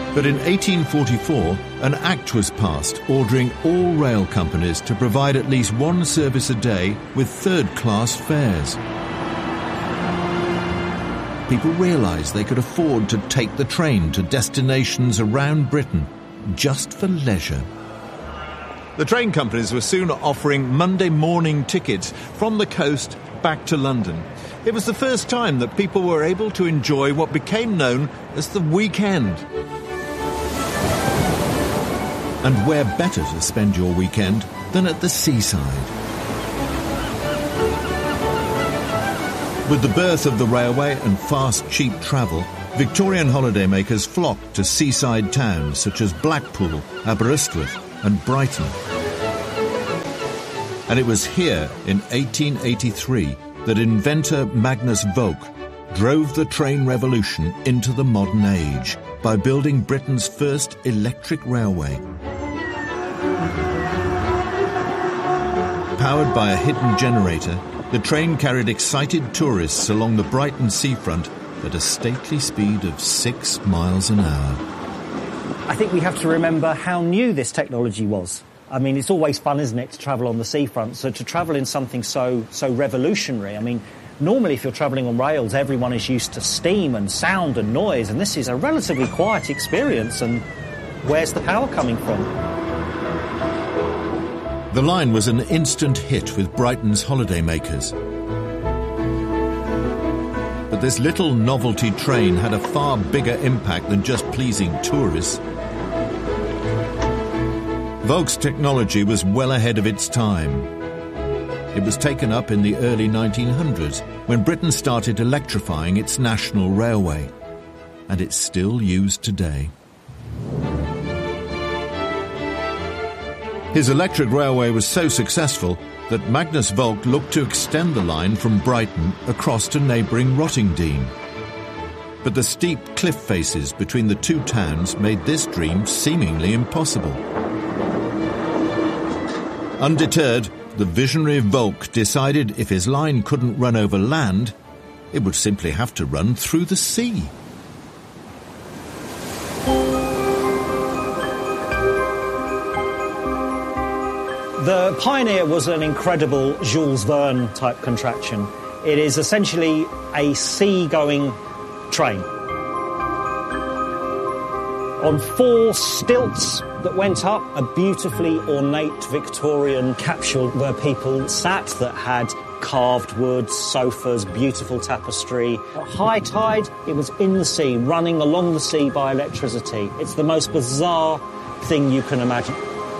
But in 1844, an act was passed ordering all rail companies to provide at least one service a day with third-class fares. People realised they could afford to take the train to destinations around Britain just for leisure. The train companies were soon offering Monday morning tickets from the coast back to London. It was the first time that people were able to enjoy what became known as the weekend. And where better to spend your weekend than at the seaside? With the birth of the railway and fast, cheap travel, Victorian holidaymakers flocked to seaside towns such as Blackpool, Aberystwyth and Brighton. And it was here in 1883 that inventor Magnus Vogt drove the train revolution into the modern age by building Britain's first electric railway. Powered by a hidden generator, the train carried excited tourists along the Brighton seafront at a stately speed of 6 miles an hour. I think we have to remember how new this technology was. I mean, it's always fun, isn't it, to travel on the seafront? So to travel in something so revolutionary, I mean, normally if you're travelling on rails, everyone is used to steam and sound and noise, and this is a relatively quiet experience, and where's the power coming from? The line was an instant hit with Brighton's holidaymakers. But this little novelty train had a far bigger impact than just pleasing tourists. Vogt's technology was well ahead of its time. It was taken up in the early 1900s when Britain started electrifying its national railway, and it's still used today. His electric railway was so successful that Magnus Vogt looked to extend the line from Brighton across to neighbouring Rottingdean. But the steep cliff faces between the two towns made this dream seemingly impossible. Undeterred, the visionary Vogt decided if his line couldn't run over land, it would simply have to run through the sea. The Pioneer was an incredible Jules Verne type contraption. It is essentially a sea-going train. On 4 stilts that went up, a beautifully ornate Victorian capsule where people sat that had carved wood, sofas, beautiful tapestry. At high tide, it was in the sea, running along the sea by electricity. It's the most bizarre thing you can imagine.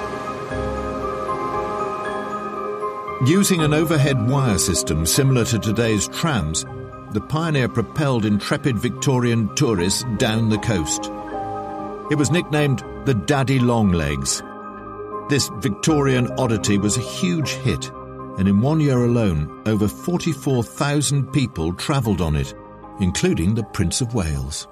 Using an overhead wire system similar to today's trams, the Pioneer propelled intrepid Victorian tourists down the coast. It was nicknamed the Daddy Longlegs. This Victorian oddity was a huge hit, and in 1 year alone, over 44,000 people travelled on it, including the Prince of Wales.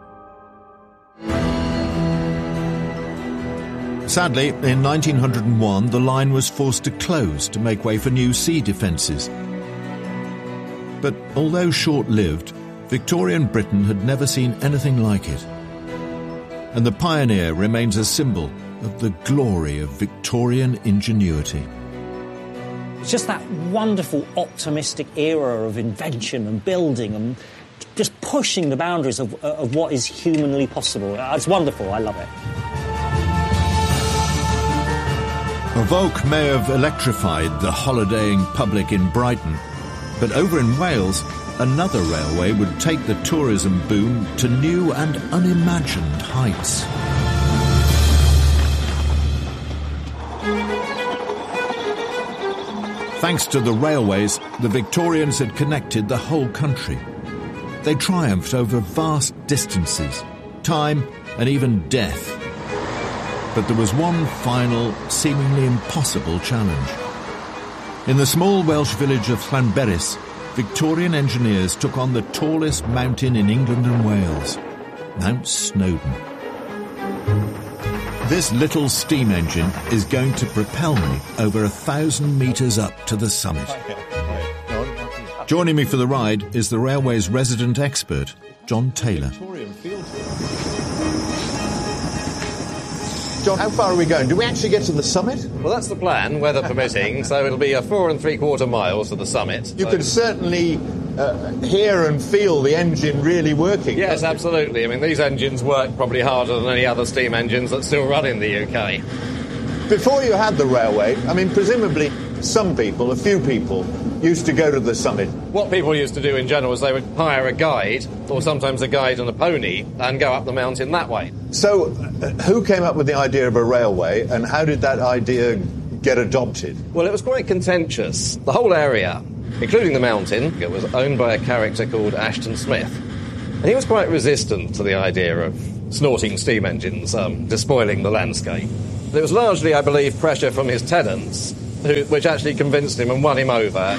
Sadly, in 1901, the line was forced to close to make way for new sea defences. But although short-lived, Victorian Britain had never seen anything like it. And the Pioneer remains a symbol of the glory of Victorian ingenuity. It's just that wonderful, optimistic era of invention and building and just pushing the boundaries of what is humanly possible. It's wonderful, I love it. Vogt may have electrified the holidaying public in Brighton, but over in Wales, another railway would take the tourism boom to new and unimagined heights. Thanks to the railways, the Victorians had connected the whole country. They triumphed over vast distances, time and even death. But there was one final, seemingly impossible challenge. In the small Welsh village of Llanberis, Victorian engineers took on the tallest mountain in England and Wales, Mount Snowdon. This little steam engine is going to propel me over 1,000 metres up to the summit. Joining me for the ride is the railway's resident expert, John Taylor. John, how far are we going? Do we actually get to the summit? Well, that's the plan, weather permitting, so it'll be a 4 3/4 miles to the summit. You can certainly hear and feel the engine really working. Yes, absolutely. I mean, these engines work probably harder than any other steam engines that still run in the UK. Before you had the railway, I mean, presumably some people, a few people, used to go to the summit. What people used to do in general is they would hire a guide, or sometimes a guide and a pony, and go up the mountain that way. So, who came up with the idea of a railway, and how did that idea get adopted? Well, it was quite contentious. The whole area, including the mountain, it was owned by a character called Ashton Smith. And he was quite resistant to the idea of snorting steam engines despoiling the landscape. There was largely, I believe, pressure from his tenants, which actually convinced him and won him over.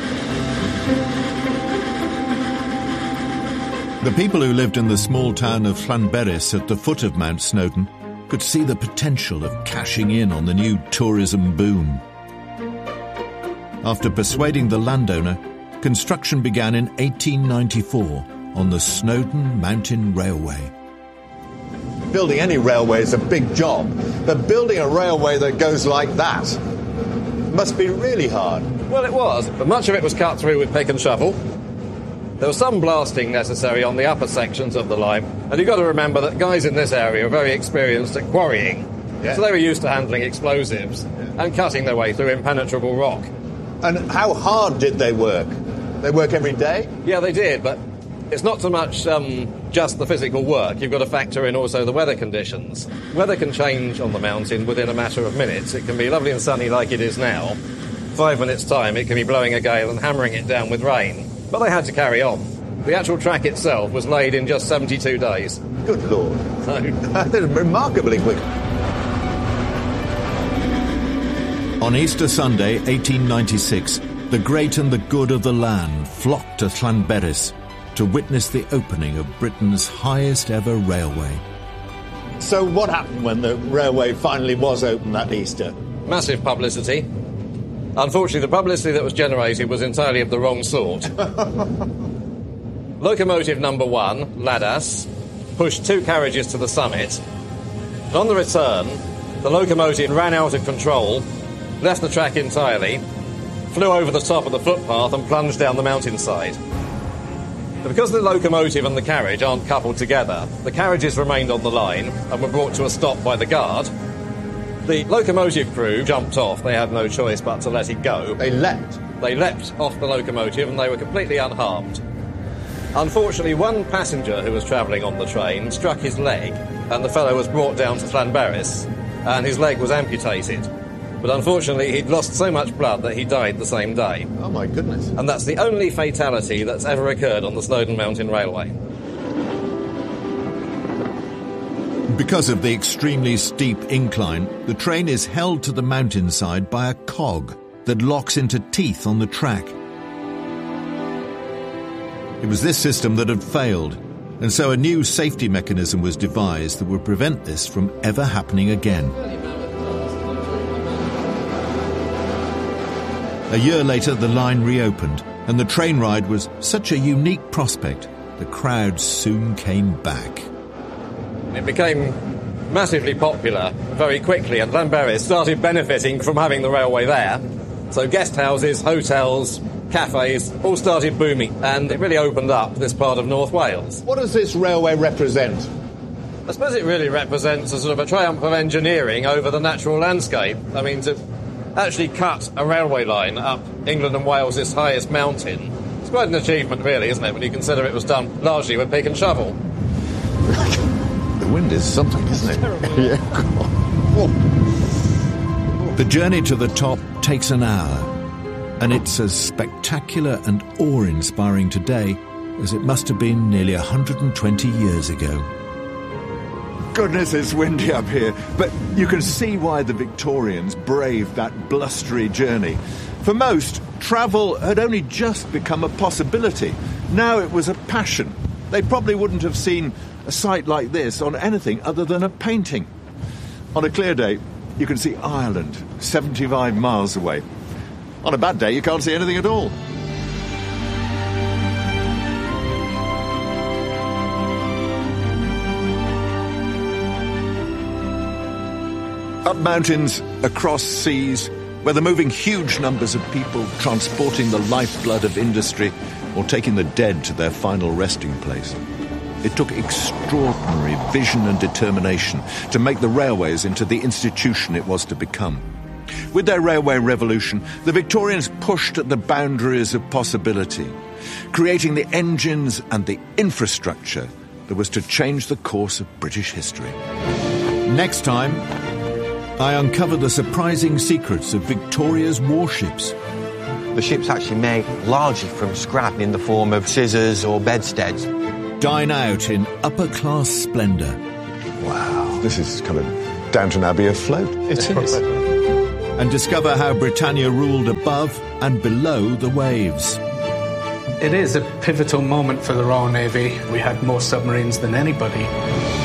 The people who lived in the small town of Llanberis at the foot of Mount Snowdon could see the potential of cashing in on the new tourism boom. After persuading the landowner, construction began in 1894 on the Snowdon Mountain Railway. Building any railway is a big job, but building a railway that goes like that must be really hard. Well, it was, but much of it was cut through with pick and shovel. There was some blasting necessary on the upper sections of the line, and you've got to remember that guys in this area are very experienced at quarrying, so they were used to handling explosives and cutting their way through impenetrable rock. And how hard did they work? They work every day? Yeah, they did, but it's not so much just the physical work. You've got to factor in also the weather conditions. Weather can change on the mountain within a matter of minutes. It can be lovely and sunny like it is now. 5 minutes' time, it can be blowing a gale and hammering it down with rain. But they had to carry on. The actual track itself was laid in just 72 days. Good Lord. That is remarkably quick. On Easter Sunday, 1896, the great and the good of the land flocked to Llanberis to witness the opening of Britain's highest ever railway. So what happened when the railway finally was opened that Easter? Massive publicity. Unfortunately, the publicity that was generated was entirely of the wrong sort. Locomotive number 1, Ladas, pushed 2 carriages to the summit. And on the return, the locomotive ran out of control, left the track entirely, flew over the top of the footpath and plunged down the mountainside. But because the locomotive and the carriage aren't coupled together, the carriages remained on the line and were brought to a stop by the guard. The locomotive crew jumped off. They had no choice but to let it go. They leapt? They leapt off the locomotive and they were completely unharmed. Unfortunately, one passenger who was travelling on the train struck his leg, and the fellow was brought down to Llanberis, and his leg was amputated. But unfortunately, he'd lost so much blood that he died the same day. Oh, my goodness. And that's the only fatality that's ever occurred on the Snowdon Mountain Railway. Because of the extremely steep incline, the train is held to the mountainside by a cog that locks into teeth on the track. It was this system that had failed, and so a new safety mechanism was devised that would prevent this from ever happening again. A year later, the line reopened, and the train ride was such a unique prospect, the crowds soon came back. It became massively popular very quickly, and Llanberis started benefiting from having the railway there. So guest houses, hotels, cafes all started booming, and it really opened up this part of North Wales. What does this railway represent? I suppose it really represents a sort of a triumph of engineering over the natural landscape. I mean, to actually cut a railway line up England and Wales' highest mountain, it's quite an achievement really, isn't it, when you consider it was done largely with pick and shovel. The wind is something, isn't it? Yeah. The journey to the top takes an hour, and it's as spectacular and awe-inspiring today as it must have been nearly 120 years ago. Goodness, it's windy up here, but you can see why the Victorians braved that blustery journey. For most, travel had only just become a possibility. Now it was a passion. They probably wouldn't have seen a sight like this on anything other than a painting. On a clear day, you can see Ireland 75 miles away. On a bad day, you can't see anything at all. Up mountains, across seas, whether moving huge numbers of people, transporting the lifeblood of industry, or taking the dead to their final resting place. It took extraordinary vision and determination to make the railways into the institution it was to become. With their railway revolution, the Victorians pushed at the boundaries of possibility, creating the engines and the infrastructure that was to change the course of British history. Next time, I uncover the surprising secrets of Victoria's warships. The ship's actually made largely from scrap in the form of scissors or bedsteads. Dine out in upper-class splendour. Wow, this is kind of Downton Abbey afloat. It is. And discover how Britannia ruled above and below the waves. It is a pivotal moment for the Royal Navy. We had more submarines than anybody.